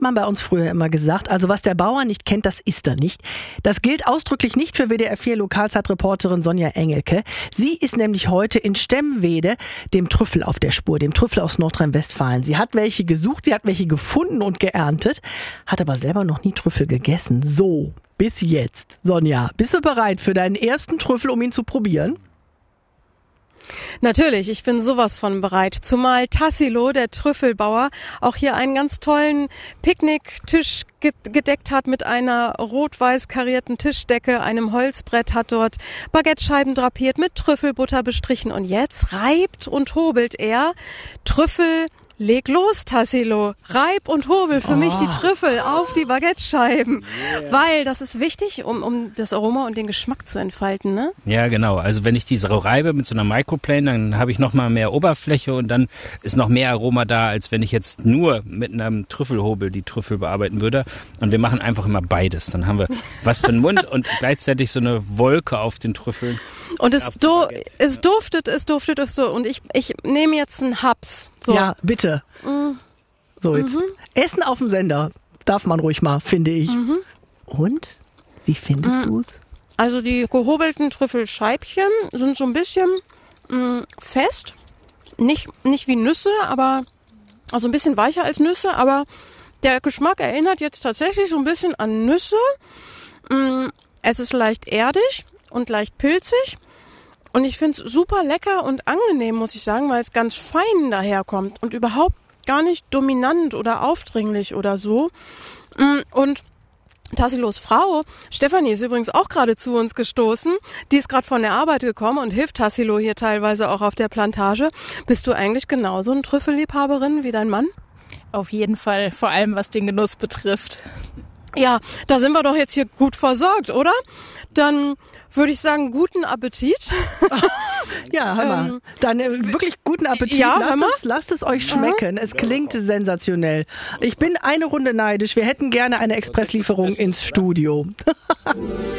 man bei uns früher immer gesagt. Also was der Bauer nicht kennt, das isst er nicht. Das gilt ausdrücklich nicht für WDR 4 Lokalzeitreporterin Sonja Engelke. Sie ist nämlich heute in Stemwede dem Trüffel auf der Spur, dem Trüffel aus Nordrhein-Westfalen. Sie hat welche gesucht, sie hat welche gefunden und geerntet, hat aber selber noch nie Trüffel gegessen. So, bis jetzt. Sonja, bist du bereit für deinen ersten Trüffel, um ihn zu probieren? Natürlich, ich bin sowas von bereit. Zumal Tassilo, der Trüffelbauer, auch hier einen ganz tollen Picknicktisch gedeckt hat mit einer rot-weiß karierten Tischdecke, einem Holzbrett, hat dort Baguettescheiben drapiert, mit Trüffelbutter bestrichen und jetzt reibt und hobelt er Trüffel. Leg los, Tassilo. Reib und hobel für mich die Trüffel auf die Baguettescheiben. Yeah. Weil das ist wichtig, um das Aroma und den Geschmack zu entfalten, ne? Ja, genau. Also wenn ich diese reibe mit so einer Microplane, dann habe ich noch mal mehr Oberfläche und dann ist noch mehr Aroma da, als wenn ich jetzt nur mit einem Trüffelhobel die Trüffel bearbeiten würde. Und wir machen einfach immer beides. Dann haben wir was für den Mund und gleichzeitig so eine Wolke auf den Trüffeln. Und es duftet. Und ich nehme jetzt einen Haps. So. Ja, bitte. So, jetzt. Essen auf dem Sender darf man ruhig mal, finde ich. Und? Wie findest du es? Also die gehobelten Trüffelscheibchen sind so ein bisschen fest. Nicht wie Nüsse, aber also ein bisschen weicher als Nüsse, aber der Geschmack erinnert jetzt tatsächlich so ein bisschen an Nüsse. Es ist leicht erdig und leicht pilzig. Und ich finde es super lecker und angenehm, muss ich sagen, weil es ganz fein daherkommt und überhaupt gar nicht dominant oder aufdringlich oder so. Und Tassilos Frau, Stefanie, ist übrigens auch gerade zu uns gestoßen. Die ist gerade von der Arbeit gekommen und hilft Tassilo hier teilweise auch auf der Plantage. Bist du eigentlich genauso eine Trüffelliebhaberin wie dein Mann? Auf jeden Fall, vor allem was den Genuss betrifft. Ja, da sind wir doch jetzt hier gut versorgt, oder? Dann würde ich sagen, guten Appetit. Ja, hör mal. Dann wirklich guten Appetit. Ja, lasst es euch schmecken. Es klingt sensationell. Ich bin eine Runde neidisch. Wir hätten gerne eine Expresslieferung ins Studio.